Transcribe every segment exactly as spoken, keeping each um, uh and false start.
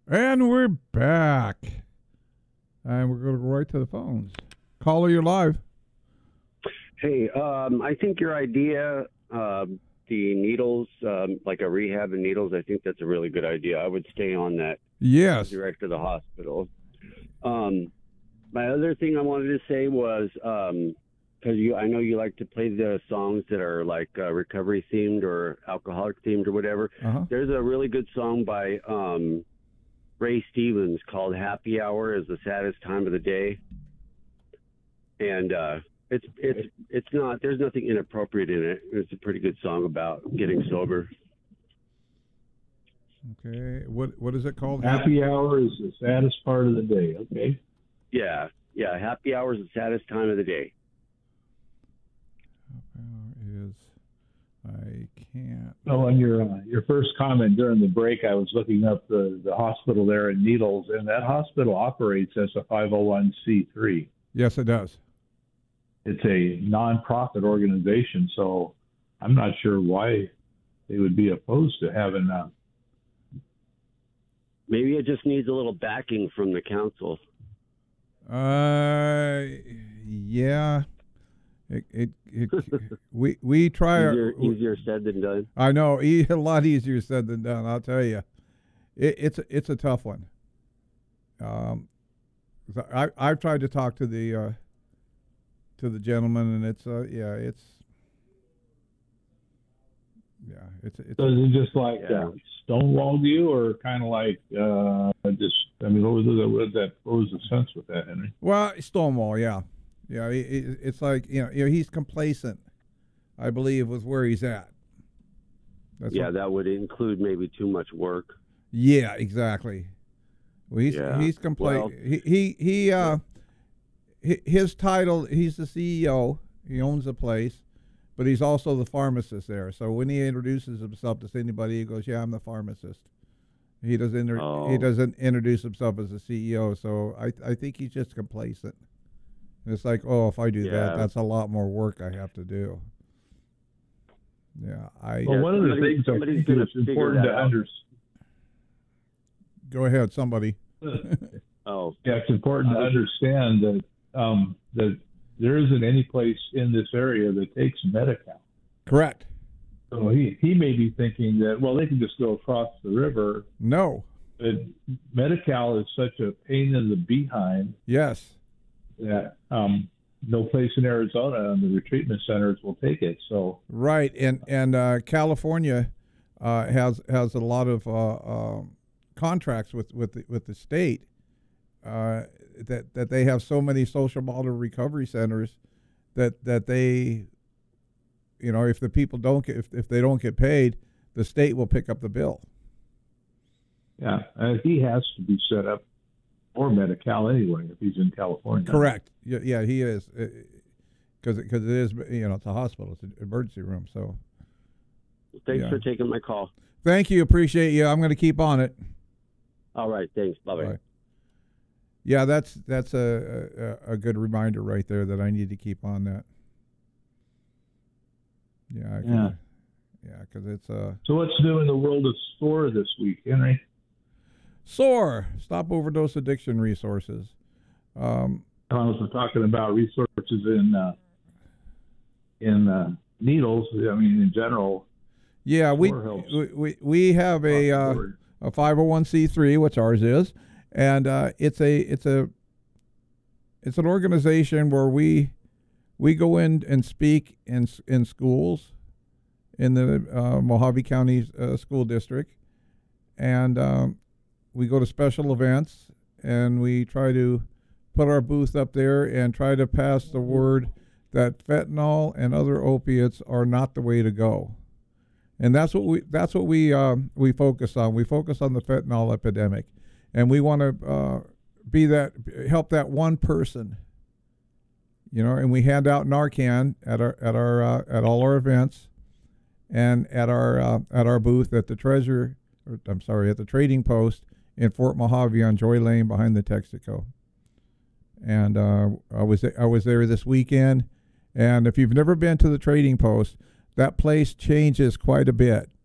And we're back. And we're going to go right to the phones. Caller, you're live. Hey, um, I think your idea, uh, the needles, um, like a rehab and needles, I think that's a really good idea. I would stay on that. Yes. Direct to the hospital. Um, my other thing I wanted to say was, um, because you, I know you like to play the songs that are like uh, recovery themed or alcoholic themed or whatever. Uh-huh. There's a really good song by um, Ray Stevens called "Happy Hour is the Saddest Time of the Day," and uh, it's it's it's not. There's nothing inappropriate in it. It's a pretty good song about getting sober. Okay. What what is it called? Happy hour is the saddest part of the day. Okay. Yeah, yeah. Happy hour is the saddest time of the day. Is I can't. So on your uh, your first comment during the break, I was looking up the, the hospital there in Needles, and that hospital operates as a five oh one c three. Yes, it does. It's a nonprofit organization, so I'm not sure why they would be opposed to having. Uh, Maybe it just needs a little backing from the council. Uh, yeah. It, it, it we we try easier, our, easier said than done. I know, a lot easier said than done. I'll tell you, it, it's it's a tough one. Um, I I've tried to talk to the uh, to the gentleman, and it's uh yeah it's yeah it's it's. So is it just like yeah. uh, stonewalled you, or kind of like uh, just? I mean, what was, the, what was that? What was the sense with that, Henry? Well, Stonewall, yeah. Yeah, it, it's like, you know, you know, he's complacent, I believe, with where he's at. That's yeah, what, that would include maybe too much work. Yeah, exactly. Well, he's yeah. he's compla- well, he he he uh yeah. his title, he's the C E O. He owns the place, but he's also the pharmacist there. So when he introduces himself to anybody, he goes, "Yeah, I'm the pharmacist." He doesn't inter- oh. he doesn't introduce himself as a C E O. So I I think he's just complacent. It's like, oh, if I do yeah. that, that's a lot more work I have to do. Yeah, I. Well, yeah, one of the things I think is important to understand. Go ahead, somebody. oh, yeah, it's important to understand that um, that there isn't any place in this area that takes Medi-Cal. Correct. So he he may be thinking that, well, they can just go across the river. No. But Medi-Cal is such a pain in the behind. Yes. That um, no place in Arizona and the retreatment centers will take it. So right, and and uh, California uh, has has a lot of uh, uh, contracts with with the, with the state uh, that that they have so many social model recovery centers that that they, you know, if the people don't get if if they don't get paid, the state will pick up the bill. Yeah, uh, he has to be set up. Or Medi-Cal anyway, if he's in California. Correct. Yeah, yeah, he is, because because it is, you know, it's a hospital, it's an emergency room. So, thanks yeah. for taking my call. Thank you, appreciate you. I'm going to keep on it. All right, thanks. Bye bye. Yeah, that's that's a, a a good reminder right there that I need to keep on that. Yeah. I can, yeah. Yeah, because it's uh. So what's new in the world of SOAR this week, Henry? SOAR, Stop Overdose Addiction Resources. Um, I was talking about resources in uh, in uh, Needles. I mean, in general. Yeah, we, we we we have a uh, a five oh one c three, which ours is, and uh, it's a it's a it's an organization where we we go in and speak in in schools in the uh, Mojave County uh, School District, and um, we go to special events, and we try to put our booth up there and try to pass the word that fentanyl and other opiates are not the way to go. And that's what we that's what we um, we focus on. We focus on the fentanyl epidemic, and we want to uh, be that help that one person. You know, and we hand out Narcan at our at our uh, at all our events, and at our uh, at our booth at the Treasure. Or, I'm sorry, at the Trading Post in Fort Mojave on Joy Lane behind the Texaco. And uh, I was I was there this weekend, and if you've never been to the Trading Post, that place changes quite a bit.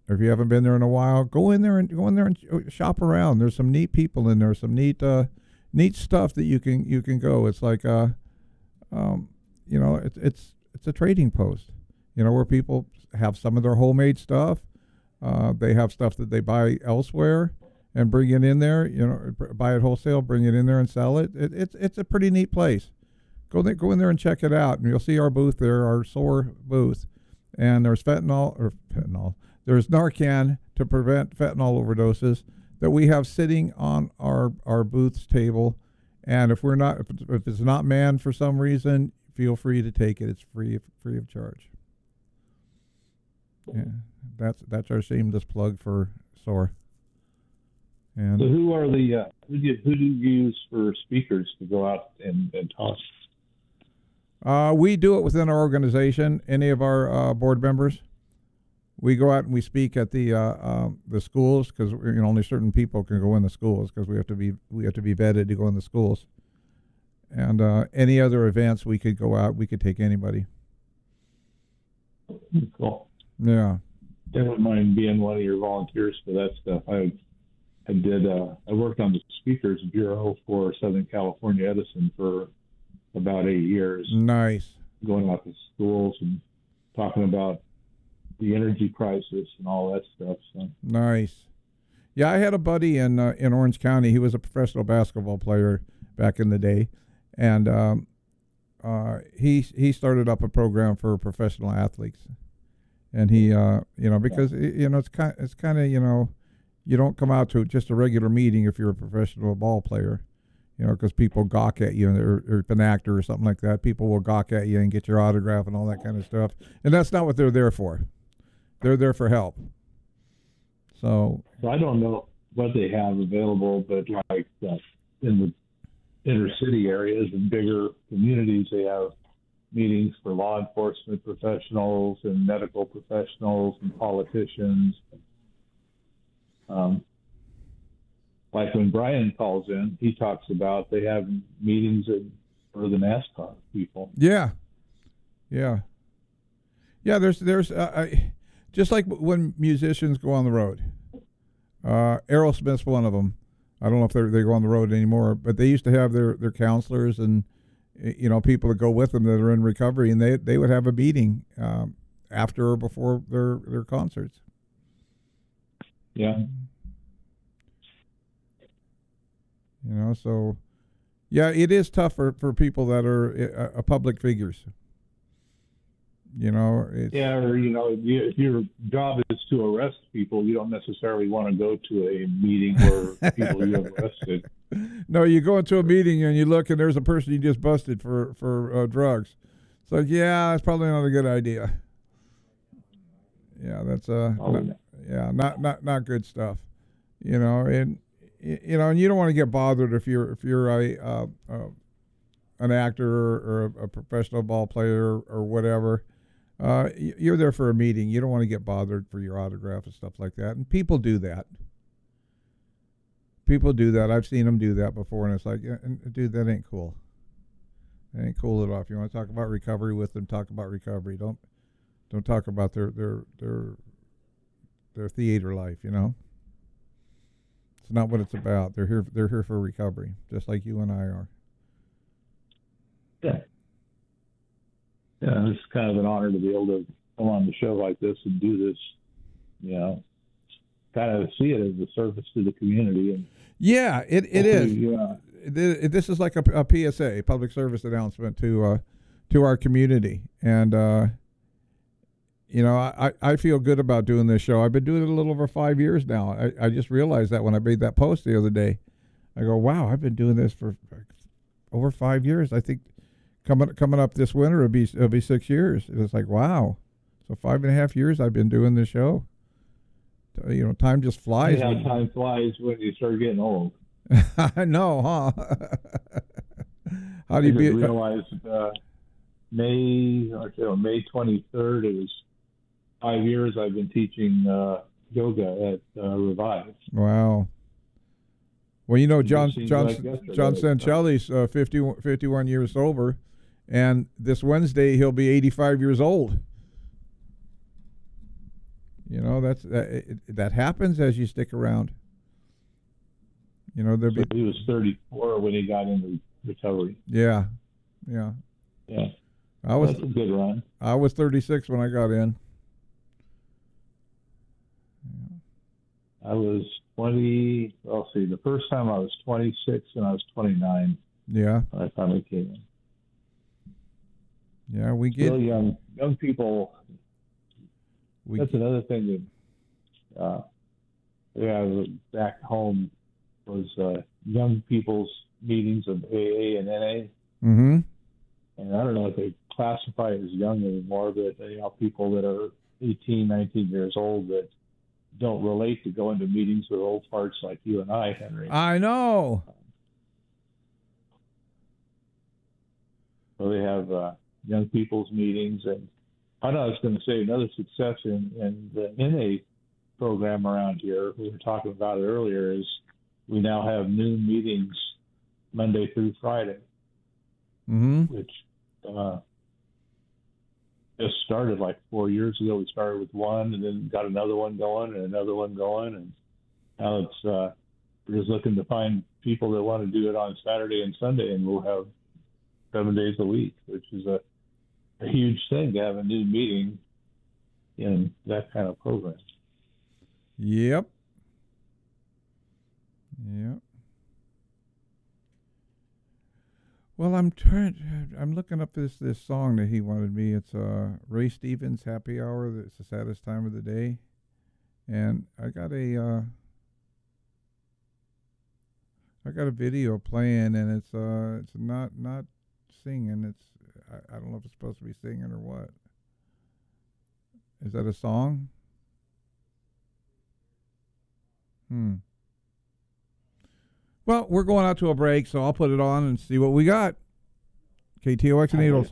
or if you haven't been there in a while, go in there and go in there and shop around. There's some neat people in there, some neat uh, neat stuff that you can you can go. It's like uh, um, you know, it's it's it's a trading post, you know, where people have some of their homemade stuff. Uh, they have stuff that they buy elsewhere and bring it in there, you know, buy it wholesale, bring it in there and sell it. it it's it's a pretty neat place. Go there, go in there and check it out, and you'll see our booth there, our S O R booth, and there's fentanyl or fentanyl. There's Narcan to prevent fentanyl overdoses that we have sitting on our our booth's table, and if we're not, if it's, if it's not manned for some reason, feel free to take it. It's free free of charge. Yeah, that's that's our shameless plug for S O R. And so who are the uh, who do you, who do you use for speakers to go out and, and talk? Uh, we do it within our organization. Any of our uh, board members, we go out and we speak at the uh, uh, the schools, because you know only certain people can go in the schools, because we have to be we have to be vetted to go in the schools. And uh, any other events, we could go out. We could take anybody. Cool. Yeah. I wouldn't mind being one of your volunteers for that stuff. I I did. Uh, I worked on the Speakers Bureau for Southern California Edison for about eight years. Nice. Going out to schools and talking about the energy crisis and all that stuff. So. Nice. Yeah, I had a buddy in uh, in Orange County. He was a professional basketball player back in the day, and um, uh, he he started up a program for professional athletes. And he, uh, you know, because you know it's kind it's kind of you know, you don't come out to just a regular meeting if you're a professional ball player. You know, because people gawk at you, or, or if an actor or something like that, people will gawk at you and get your autograph and all that kind of stuff. And that's not what they're there for. They're there for help. So, so I don't know what they have available, but like uh, in the inner city areas and bigger communities, they have meetings for law enforcement professionals and medical professionals and politicians. Um, Like when Brian calls in, he talks about they have meetings for the NASCAR people. Yeah, yeah, yeah. There's there's uh, I, just like when musicians go on the road. Uh, Aerosmith's one of them. I don't know if they they go on the road anymore, but they used to have their, their counselors and you know people that go with them that are in recovery, and they they would have a meeting um, after or before their their concerts. Yeah. You know, so, yeah, it is tough for, for people that are uh, public figures. You know, it's, yeah, or you know, if your job is to arrest people, you don't necessarily want to go to a meeting where people you have arrested. No, you go into a meeting and you look, and there's a person you just busted for for uh, drugs. It's like, yeah, it's probably not a good idea. Yeah, that's uh, oh, not, yeah, not not not good stuff. You know, and. You know, and you don't want to get bothered if you're if you're a uh, uh, an actor or, or a, a professional ball player or, or whatever. Uh, you're there for a meeting. You don't want to get bothered for your autograph and stuff like that. And people do that. People do that. I've seen them do that before, and it's like, dude, that ain't cool. That ain't cool at all. If you want to talk about recovery with them, talk about recovery. Don't don't talk about their their their their theater life. You know. It's not what it's about. They're here. They're here for recovery, just like you and I are. Yeah. Yeah, it's kind of an honor to be able to come on the show like this and do this. You know, kind of see it as a service to the community. And yeah, it it is. Yeah. It, this is like a, a P S A, public service announcement to uh, to our community, and. Uh, You know, I, I feel good about doing this show. I've been doing it a little over five years now. I, I just realized that when I made that post the other day. I go, wow, I've been doing this for over five years. I think coming coming up this winter, it'll be, it'll be six years. And it's like, wow. So five and a half years I've been doing this show. You know, time just flies. Yeah, time flies when you start getting old. I know, huh? How do you I be? realize uh, May, or, you know, May twenty-third, it was five years I've been teaching uh, yoga at uh, Revive. Wow. Well, you know, John John like John Sancelli's uh, fifty, fifty-one years sober, and this Wednesday he'll be eighty-five years old. You know, that's that, it, that happens as you stick around. You know, there so be he was thirty-four when he got into recovery. Yeah, yeah, yeah. I was That's a good run. I was thirty-six when I got in. I was twenty. Well, let's see. The first time I was twenty-six, and I was twenty-nine. Yeah. When I finally came in. Yeah, we get Still young young people. We, that's another thing that uh, yeah, back home was uh, young people's meetings of A A and N A. Mm-hmm. And I don't know if they classify as young anymore, but you know, people that are eighteen, nineteen years old that don't relate to going to meetings with old farts like you and I, Henry. I know. So they have uh, young people's meetings, and I know I was going to say another success in, in the N A program around here, we were talking about it earlier, is we now have noon meetings Monday through Friday, mm-hmm. which uh, just started like four years ago. We started with one and then got another one going and another one going, and now it's uh, we're just looking to find people that want to do it on Saturday and Sunday, and we'll have seven days a week, which is a, a huge thing to have a new meeting in that kind of program. Yep. Yep. Well, I'm trying. I'm looking up this this song that he wanted me. It's uh, Ray Stevens' "Happy Hour." It's the saddest time of the day, and I got a uh, I got a video playing, and it's uh, it's not not singing. It's I, I don't know if it's supposed to be singing or what. Is that a song? Hmm. Well, we're going out to a break, so I'll put it on and see what we got. K T O X and Needles.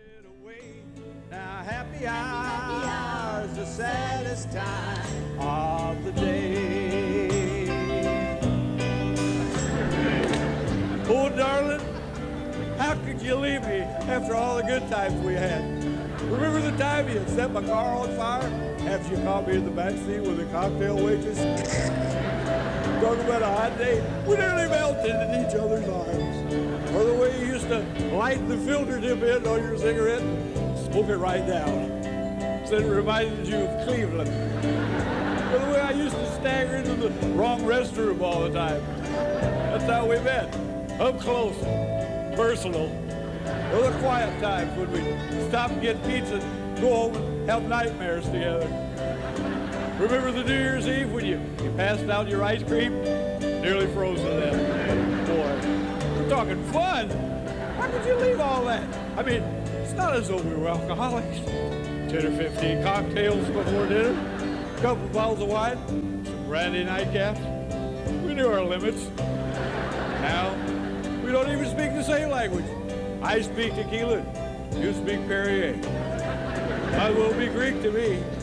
Now, happy hour's the saddest time of the day. Oh, darling, how could you leave me after all the good times we had? Remember the time you set my car on fire after you caught me in the backseat with a cocktail waitress? Talking about a hot day, we nearly melted in each other's arms. Or the way you used to light the filter tip end on your cigarette and smoke it right down. So it reminded you of Cleveland. Or the way I used to stagger into the wrong restroom all the time. That's how we met. Up close, personal. Or the quiet times when we stop and get pizza, go home and have nightmares together. Remember the New Year's Eve when you, you passed out your ice cream? Nearly frozen to death. Boy, we're talking fun. How could you leave all that? I mean, it's not as though we were alcoholics. ten or fifteen cocktails before dinner, a couple bottles of wine, some brandy nightcaps. We knew our limits. Now, we don't even speak the same language. I speak tequila, you speak Perrier. Might as well be Greek to me.